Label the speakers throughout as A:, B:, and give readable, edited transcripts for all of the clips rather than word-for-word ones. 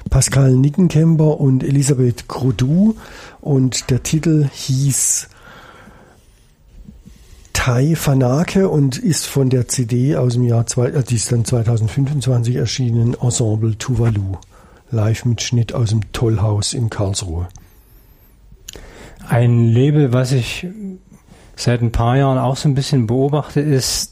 A: Pascal Nickenkemper und Elisabeth Groudou, und der Titel hieß Tai Fanake und ist von der CD aus dem Jahr, die ist dann 2025 erschienen, Ensemble Tuvalu. Live-Mitschnitt aus dem Tollhaus in Karlsruhe.
B: Ein Label, was ich seit ein paar Jahren auch so ein bisschen beobachte, ist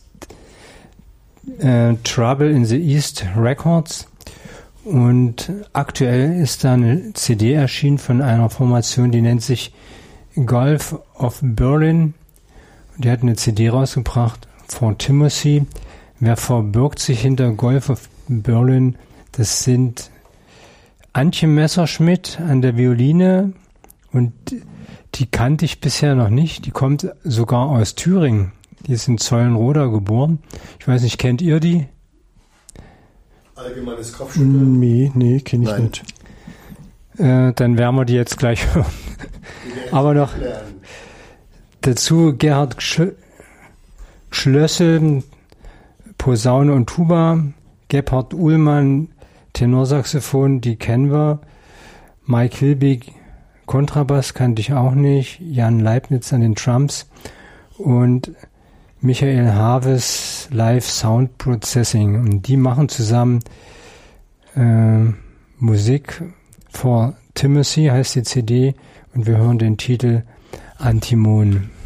B: Trouble in the East Records. Und aktuell ist da eine CD erschienen von einer Formation, die nennt sich Gulf of Berlin. Die hat eine CD rausgebracht, For Timothy. Wer verbirgt sich hinter Gulf of Berlin? Das sind Antje Messerschmidt an der Violine, und die kannte ich bisher noch nicht. Die kommt sogar aus Thüringen. Die ist in Zeulenroda geboren. Ich weiß nicht, kennt ihr die?
A: Allgemeines Kopfschütteln? Nee, kenne ich nicht.
B: Dann werden wir die jetzt gleich hören. Aber noch dazu Gerhard Schlössel, Posaune und Tuba, Gebhard Uhlmann, Tenorsaxophon, die kennen wir. Mike Hilbig, Kontrabass, kannte ich auch nicht. Jan Leibniz an den Drums und Michael Haves Live Sound Processing. Und die machen zusammen Musik. For Timothy heißt die CD, und wir hören den Titel Antimon.